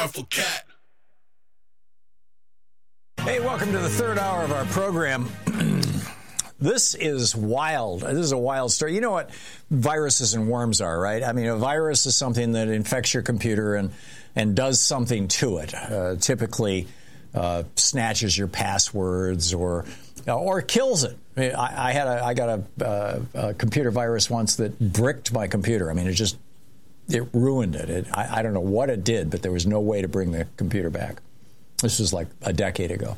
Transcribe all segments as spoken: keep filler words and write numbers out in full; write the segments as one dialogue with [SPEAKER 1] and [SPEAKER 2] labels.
[SPEAKER 1] time for cat.
[SPEAKER 2] Hey, welcome to the third hour of our program. This is wild. This is a wild story. You know what viruses and worms are, right? I mean, a virus is something that infects your computer and, and does something to it. Uh, typically uh, snatches your passwords or or kills it. I, mean, I, I had a I got a, uh, a computer virus once that bricked my computer. I mean, it just it ruined it. it I, I don't know what it did, but there was no way to bring the computer back. This was like a decade ago.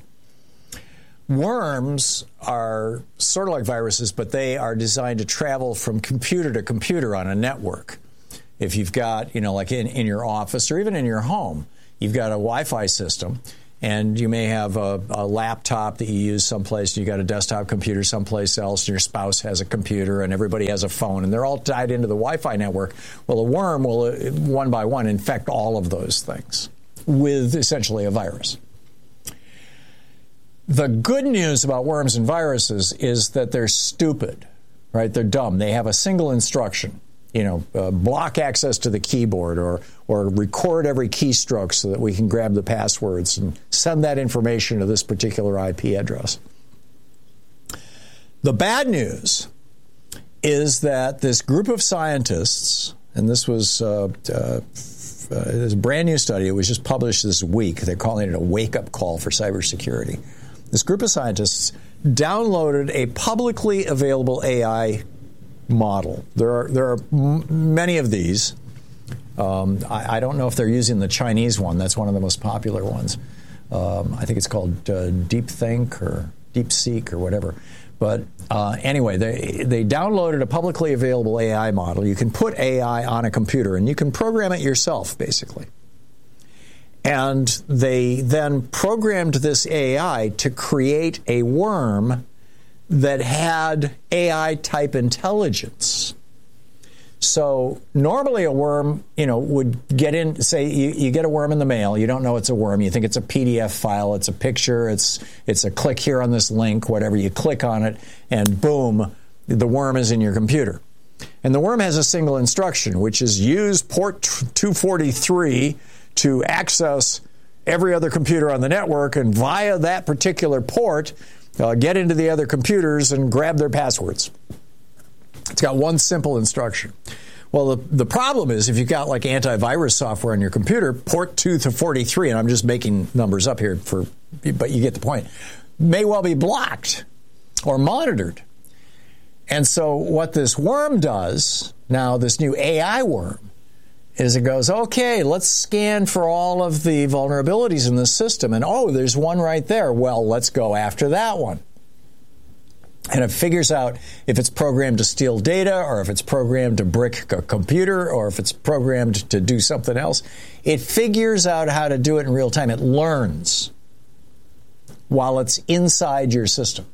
[SPEAKER 2] Worms are sort of like viruses, but they are designed to travel from computer to computer on a network. If you've got, you know, like in, in your office or even in your home, you've got a Wi-Fi system, and you may have a, a laptop that you use someplace, and you got a desktop computer someplace else, and your spouse has a computer, and everybody has a phone, and they're all tied into the Wi-Fi network. Well, a worm will, one by one, infect all of those things with essentially a virus. The good news about worms and viruses is that they're stupid, right? They're dumb. They have a single instruction, you know, uh, block access to the keyboard or or record every keystroke so that we can grab the passwords and send that information to this particular I P address. The bad news is that this group of scientists, and this was uh, uh, uh, it was a brand new study. It was just published this week. They're calling it a wake-up call for cybersecurity. This group of scientists downloaded a publicly available A I model. There are there are m- many of these. Um, I, I don't know if they're using the Chinese one. That's one of the most popular ones. Um, I think it's called uh, DeepThink or DeepSeek or whatever. But uh, anyway, they they downloaded a publicly available A I model. You can put A I on a computer, and you can program it yourself, basically. And they then programmed this A I to create a worm that had A I-type intelligence. So normally a worm, you know, would get in, say you, you get a worm in the mail, you don't know it's a worm, you think it's a P D F file, it's a picture, it's it's a click here on this link, whatever, you click on it, and boom, the worm is in your computer. And the worm has a single instruction, which is use port two forty-three to access every other computer on the network, and via that particular port, uh, get into the other computers and grab their passwords. It's got one simple instruction. Well, the, the problem is if you've got like antivirus software on your computer, port two forty-three, and I'm just making numbers up here, for, but you get the point, may well be blocked or monitored. And so what this worm does, now this new A I worm, is it goes, okay, let's scan for all of the vulnerabilities in this system. And, oh, there's one right there. Well, let's go after that one. And it figures out if it's programmed to steal data or if it's programmed to brick a computer or if it's programmed to do something else. It figures out how to do it in real time. It learns while it's inside your system.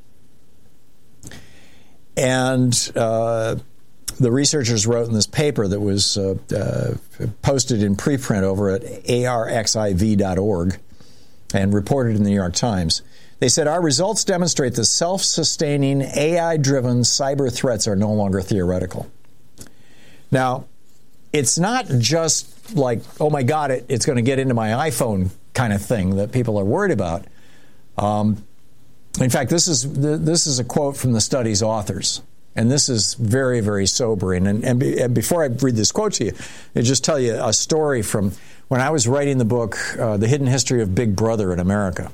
[SPEAKER 2] And uh the researchers wrote in this paper that was uh, uh, posted in preprint over at A R X I V dot org and reported in the New York Times. They said, our results demonstrate that self-sustaining A I-driven cyber threats are no longer theoretical. Now, it's not just like, oh my God, it, it's going to get into my iPhone kind of thing that people are worried about. Um, in fact, this is this is a quote from the study's authors. And this is very, very sobering. And, and, be, and before I read this quote to you, I'll just tell you a story from when I was writing the book, uh, The Hidden History of Big Brother in America.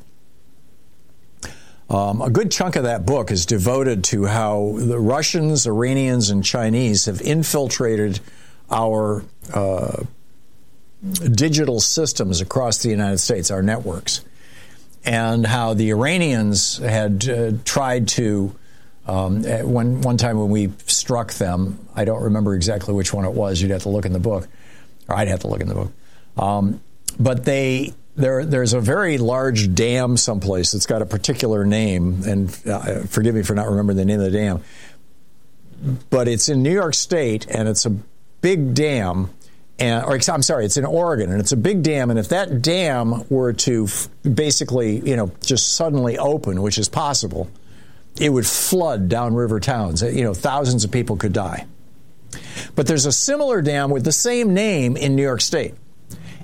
[SPEAKER 2] Um, a good chunk of that book is devoted to how the Russians, Iranians, and Chinese have infiltrated our uh, digital systems across the United States, our networks, and how the Iranians had uh, tried to Um, one one time when we struck them, I don't remember exactly which one it was. You'd have to look in the book, or I'd have to look in the book. Um, but they there there's a very large dam someplace that's got a particular name, and uh, forgive me for not remembering the name of the dam. But it's in New York State, and it's a big dam. And, or I'm sorry, it's in Oregon, and it's a big dam. And if that dam were to f- basically, you know, just suddenly open, which is possible, it would flood downriver towns. You know, thousands of people could die. But there's a similar dam with the same name in New York State.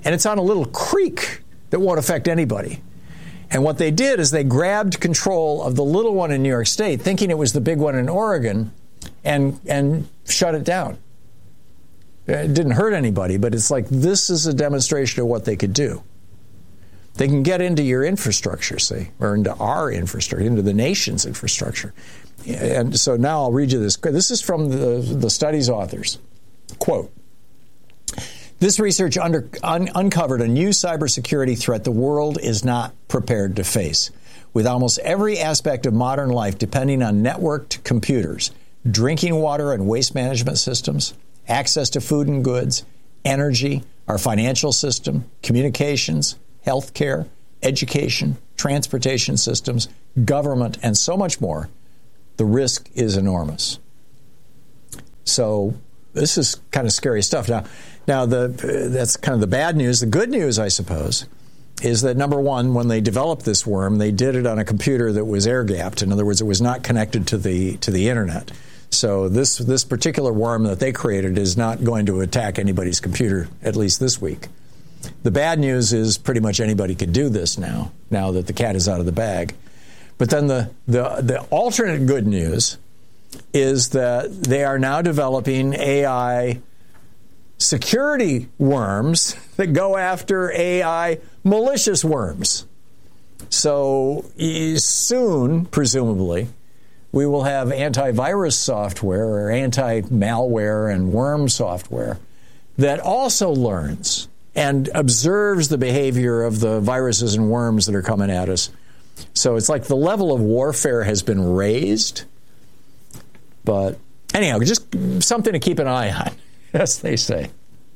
[SPEAKER 2] And it's on a little creek that won't affect anybody. And what they did is they grabbed control of the little one in New York State, thinking it was the big one in Oregon, and and shut it down. It didn't hurt anybody, but it's like this is a demonstration of what they could do. They can get into your infrastructure, see, or into our infrastructure, into the nation's infrastructure. And so now I'll read you this. This is from the, the study's authors. Quote, this research under, un, uncovered a new cybersecurity threat the world is not prepared to face, with almost every aspect of modern life depending on networked computers, drinking water and waste management systems, access to food and goods, energy, our financial system, communications, healthcare, education, transportation systems, government, and so much more. The risk is enormous. So this is kind of scary stuff. Now, now the that's kind of the bad news. The good news, I suppose, is that, number one, when they developed this worm, they did it on a computer that was air-gapped. In other words, it was not connected to the to the internet. So this this particular worm that they created is not going to attack anybody's computer, at least this week. The bad news is pretty much anybody could do this now, now that the cat is out of the bag. But then the the, the alternate good news is that they are now developing A I security worms that go after A I malicious worms. So soon, presumably, we will have antivirus software or anti-malware and worm software that also learns and observes the behavior of the viruses and worms that are coming at us. So it's like the level of warfare has been raised. But anyhow, just something to keep an eye on, as they say.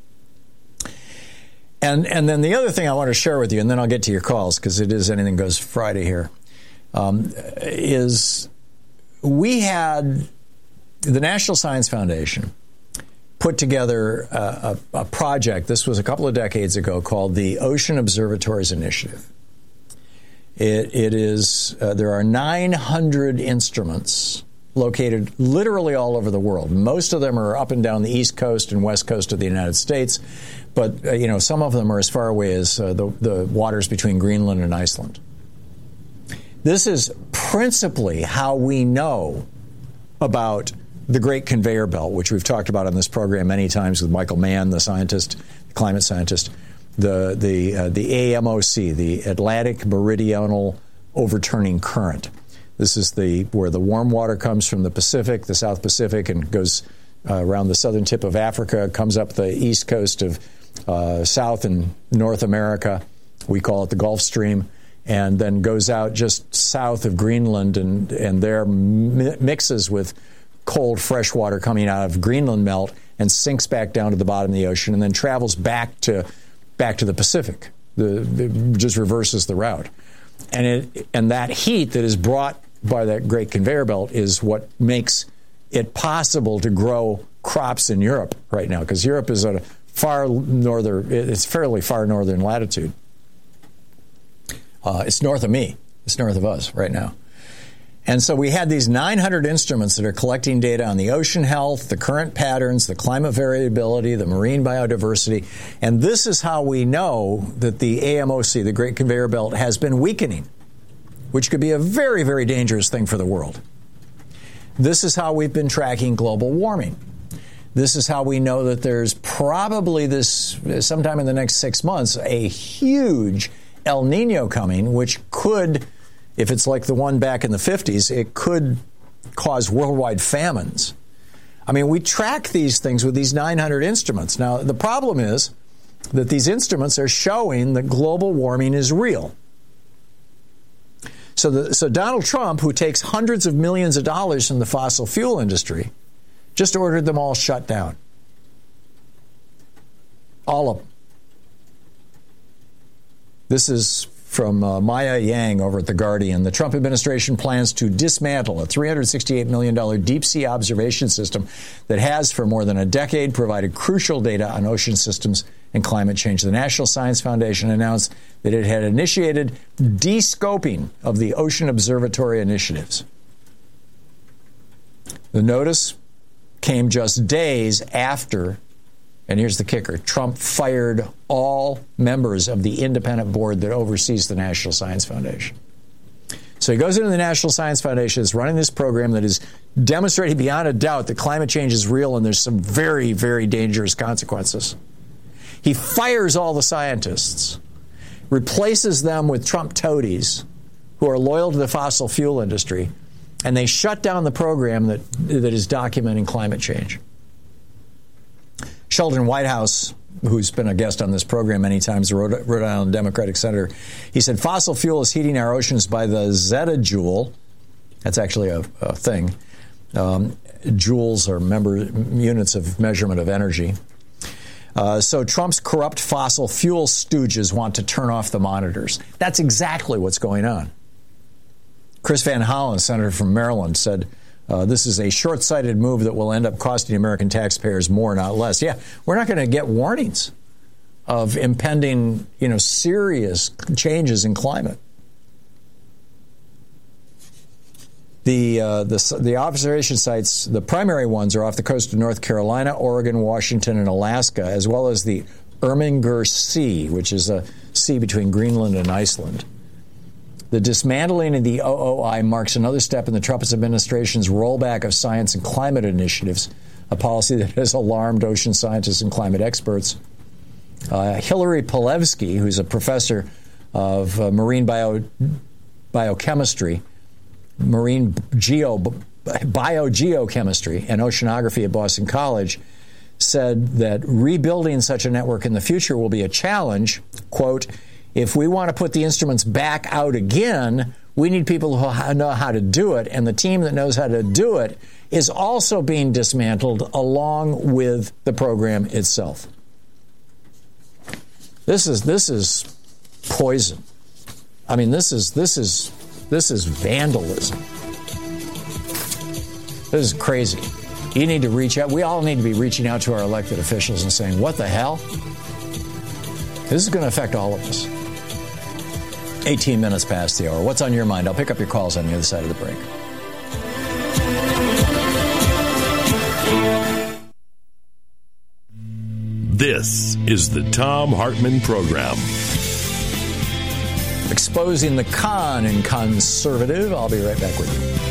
[SPEAKER 2] And and then the other thing I want to share with you, and then I'll get to your calls because it is Anything Goes Friday here, um, is we had the National Science Foundation put together a, a, a project. This was a couple of decades ago called the Ocean Observatories Initiative. It, it is, uh, there are nine hundred instruments located literally all over the world. Most of them are up and down the East Coast and West Coast of the United States, but uh, you know, some of them are as far away as uh, the, the waters between Greenland and Iceland. This is principally how we know about the Great Conveyor Belt, which we've talked about on this program many times with Michael Mann, the scientist, the climate scientist, the the uh, the A M O C, the Atlantic Meridional Overturning Current. This is the where the warm water comes from the Pacific, the South Pacific, and goes uh, around the southern tip of Africa, comes up the east coast of uh, South and North America. We call it the Gulf Stream, and then goes out just south of Greenland, and and there mi- mixes with cold fresh water coming out of Greenland melt and sinks back down to the bottom of the ocean, and then travels back to back to the Pacific. The, it just reverses the route, and it and that heat that is brought by that Great Conveyor Belt is what makes it possible to grow crops in Europe right now, because Europe is at a far northern, it's fairly far northern latitude. Uh, it's north of me. It's north of us right now. And so we had these nine hundred instruments that are collecting data on the ocean health, the current patterns, the climate variability, the marine biodiversity. And this is how we know that the A M O C, the Great Conveyor Belt, has been weakening, which could be a very, very dangerous thing for the world. This is how we've been tracking global warming. This is how we know that there's probably this, sometime in the next six months, a huge El Nino coming, which could, if it's like the one back in the fifties, it could cause worldwide famines. I mean, we track these things with these nine hundred instruments. Now, the problem is that these instruments are showing that global warming is real. So, the, so Donald Trump, who takes hundreds of millions of dollars from the fossil fuel industry, just ordered them all shut down. All of them. This is from uh, Maya Yang over at The Guardian. The Trump administration plans to dismantle a three hundred sixty-eight million dollars deep-sea observation system that has, for more than a decade, provided crucial data on ocean systems and climate change. The National Science Foundation announced that it had initiated de-scoping of the Ocean Observatory initiatives. The notice came just days after And here's the kicker. Trump fired all members of the independent board that oversees the National Science Foundation. So he goes into the National Science Foundation, is running this program that is demonstrating beyond a doubt that climate change is real and there's some very, very dangerous consequences. He fires all the scientists, replaces them with Trump toadies who are loyal to the fossil fuel industry, and they shut down the program that that is documenting climate change. Sheldon Whitehouse, who's been a guest on this program many times, the Rhode, Rhode Island Democratic Senator, he said, fossil fuel is heating our oceans by the zettajoule. That's actually a, a thing. Um, joules are member units of measurement of energy. Uh, so Trump's corrupt fossil fuel stooges want to turn off the monitors. That's exactly what's going on. Chris Van Hollen, senator from Maryland, said, Uh, this is a short-sighted move that will end up costing American taxpayers more, not less. Yeah, we're not going to get warnings of impending, you know, serious changes in climate. The, uh, the the observation sites, the primary ones, are off the coast of North Carolina, Oregon, Washington, and Alaska, as well as the Irminger Sea, which is a sea between Greenland and Iceland. The dismantling of the O O I marks another step in the Trump administration's rollback of science and climate initiatives, a policy that has alarmed ocean scientists and climate experts. Uh, Hillary Polevsky, who's a professor of uh, marine bio, biochemistry, marine geo, biogeochemistry, and oceanography at Boston College, said that rebuilding such a network in the future will be a challenge. Quote, if we want to put the instruments back out again, we need people who know how to do it, and the team that knows how to do it is also being dismantled along with the program itself. This is this is poison. I mean, this is this is this is vandalism. This is crazy. You need to reach out. We all need to be reaching out to our elected officials and saying, what the hell? This is going to affect all of us. eighteen minutes past the hour. What's on your mind? I'll pick up your calls on the other side of the break.
[SPEAKER 1] This is the Thom Hartmann Program.
[SPEAKER 2] Exposing the con in conservative. I'll be right back with you.